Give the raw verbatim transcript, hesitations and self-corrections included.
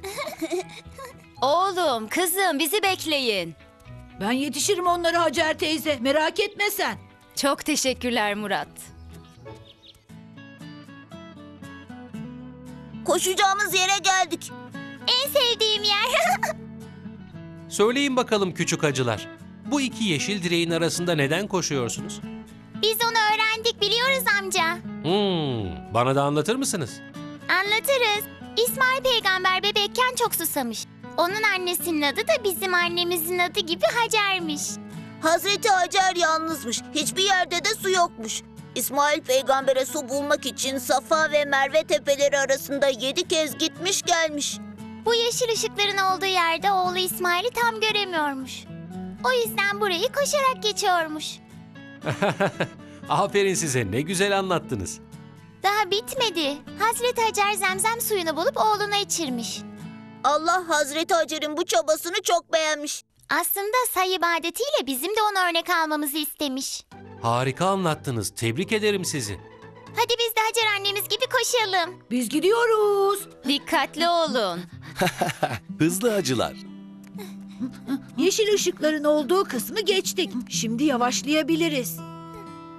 Oğlum, kızım bizi bekleyin. Ben yetişirim onlara Hacer teyze. Merak etme sen. Çok teşekkürler Murat. Koşacağımız yere geldik. En sevdiğim yer. Söyleyin bakalım küçük acılar. Bu iki yeşil direğin arasında neden koşuyorsunuz? Biz onu öğrendik, biliyoruz amca. Hmm, bana da anlatır mısınız? Anlatırız. İsmail peygamber bebekken çok susamış. Onun annesinin adı da bizim annemizin adı gibi Hacer'miş. Hazreti Hacer yalnızmış. Hiçbir yerde de su yokmuş. İsmail peygambere su bulmak için Safa ve Merve tepeleri arasında yedi kez gitmiş gelmiş. Bu yeşil ışıkların olduğu yerde oğlu İsmail'i tam göremiyormuş. O yüzden burayı koşarak geçiyormuş. Aferin size, ne güzel anlattınız. Daha bitmedi. Hazreti Hacer zemzem suyunu bulup oğluna içirmiş. Allah Hazreti Hacer'in bu çabasını çok beğenmiş. Aslında say ibadetiyle bizim de ona örnek almamızı istemiş. Harika anlattınız, tebrik ederim sizi. Hadi biz de Hacer annemiz gibi koşalım. Biz gidiyoruz. Dikkatli olun. Hızlı acılar. Yeşil ışıkların olduğu kısmı geçtik. Şimdi yavaşlayabiliriz.